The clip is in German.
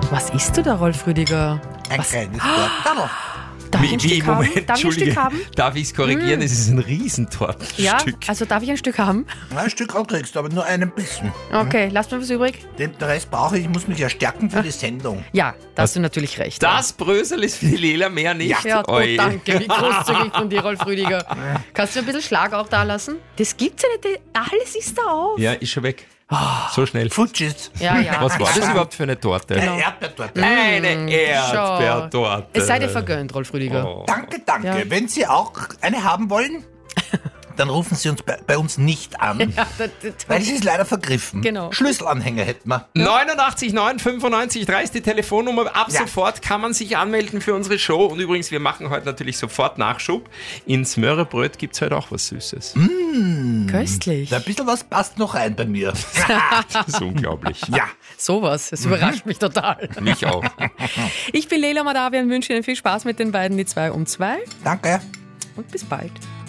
Was isst du da, Rolf Rüdiger? Ein kleines Tortadl. Darf ich ein Stück haben? Moment, Darf ich ein Stück Entschuldige, haben? darf ich es korrigieren? Es ist ein Riesentortenstück. Ja, also darf ich ein Stück haben? Ein Stück auch kriegst du, aber nur einen Bissen. Okay, lass mir was übrig. Den Rest brauche ich muss mich ja stärken für die Sendung. Ja, da hast du natürlich recht. Das Brösel ist für die Lela, mehr nicht. Ja, oh, Oi. danke, wie großzügig von dir, Rolf Rüdiger. Kannst du ein bisschen Schlag auch da lassen? Das gibt's ja nicht, alles ist da auf. Ja, ist schon weg. So schnell. Futschis. Ja, ja. Was war das überhaupt für eine Torte? Eine Erdbeertorte. Eine Erdbeertorte. Es sei dir vergönnt, Rolf Rüdiger. Oh. Danke. Ja. Wenn Sie auch eine haben wollen, dann rufen Sie uns bei uns nicht an. Ja, Weil es ist leider vergriffen. Genau. Schlüsselanhänger hätten wir. 89 9 95 3 ist die Telefonnummer. Ab Ja. sofort kann man sich anmelden für unsere Show. Und übrigens, wir machen heute natürlich sofort Nachschub. Ins Möhrebröt gibt es heute auch was Süßes. köstlich. Ein bisschen was passt noch rein bei mir. Das ist unglaublich. Ja. Sowas, das überrascht mich total. Mich auch. Ich bin Lela Madavi und wünsche Ihnen viel Spaß mit den beiden, die 2 um 2 Danke. und bis bald.